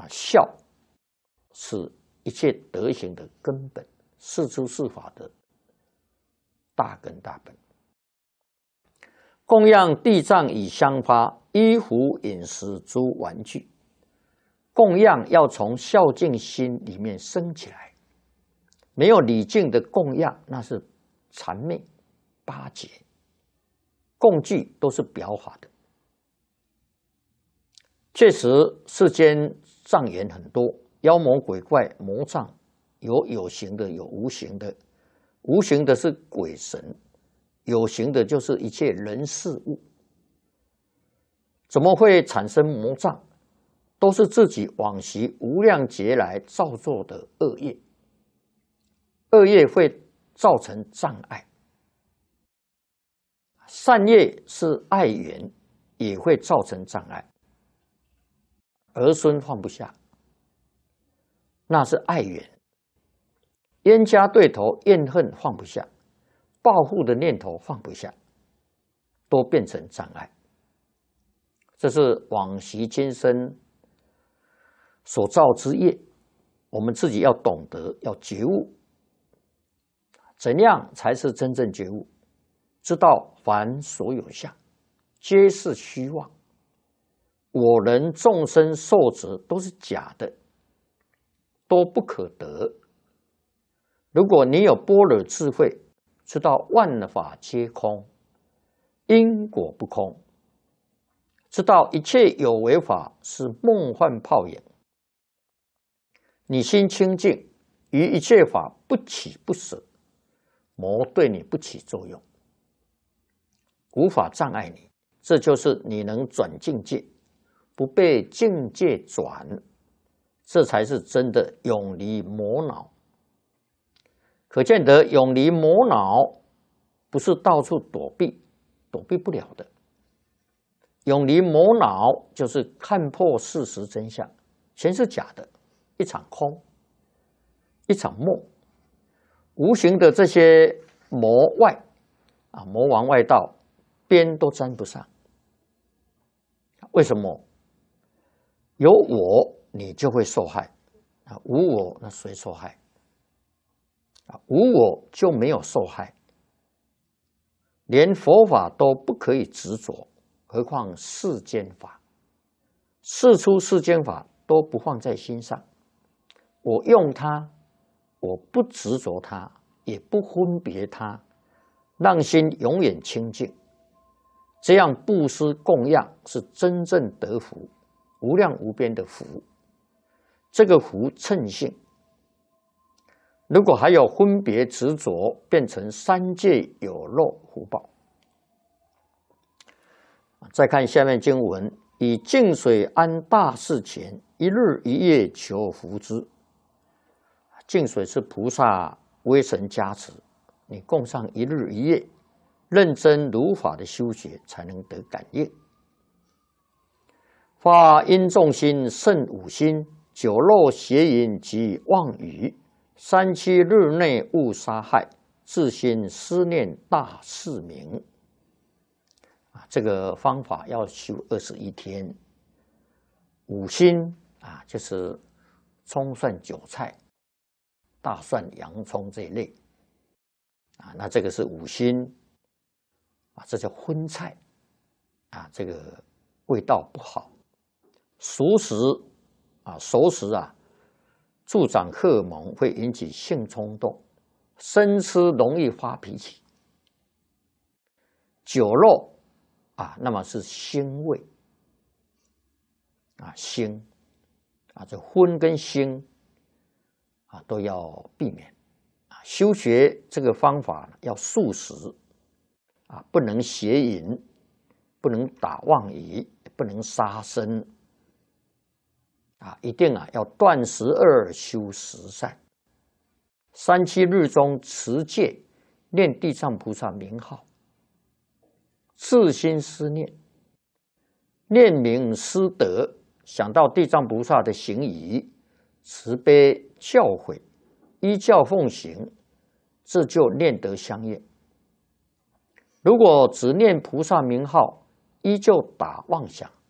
孝是一切德行的根本，事出事法的大根大本。供养地藏以香花、衣服、饮食、诸玩具。供养要从孝敬心里面生起来，没有礼敬的供养，那是谄媚巴结。供具都是表法的。确实，世间障眼很多，妖魔鬼怪、魔障，有形的，有无形的。无形的是鬼神，有形的就是一切人事物。怎么会产生魔障？都是自己往昔无量劫来造作的恶业，恶业会造成障碍。善业是爱缘，也会造成障碍。儿孙放不下，那是爱缘；冤家对头怨恨放不下，报复的念头放不下，都变成障碍。这是往昔今生所造之业，我们自己要懂得，要觉悟。怎样才是真正觉悟？知道凡所有相，皆是虚妄。我人众生受者都是假的，都不可得。如果你有般若智慧，知道万法皆空，因果不空，知道一切有为法是梦幻泡影，你心清净，于一切法不起不舍，魔对你不起作用，无法障碍你。这就是你能转境界，不被境界转，这才是真的永离魔恼。可见得永离魔恼不是到处躲避，躲避不了的。永离魔恼就是看破事实真相，全是假的，一场空，一场梦。无形的这些魔外魔王外道，边都沾不上。为什么？有我，你就会受害；无我，那谁受害？无我就没有受害。连佛法都不可以执着，何况世间法？世出世间法都不放在心上。我用它，我不执着它，也不分别它，让心永远清净。这样布施供养是真正得福，无量无边的福。这个福称性。如果还有分别执着，变成三界有漏福报。再看下面经文：以净水安大事前，一日一夜求福之。净水是菩萨威神加持，你供上一日一夜，认真如法的修学，才能得感应。发因众心胜五心，酒肉邪淫及妄语，37日内勿杀害，自心思念大事明。这个方法要修21天。五心就是葱蒜韭菜、大蒜、洋葱这一类那这个是五心这叫荤菜这个味道不好。熟食熟食助长荷尔蒙，会引起性冲动，生吃容易发脾气。酒肉那么是腥味腥这荤跟腥都要避免。修学这个方法要素食不能邪淫，不能打妄语，不能杀生一定要断12修十善。37日中持戒，念地藏菩萨名号，自心思念，念名思德，想到地藏菩萨的行仪，慈悲教诲，依教奉行，这就念得相应。如果只念菩萨名号，依旧打妄想，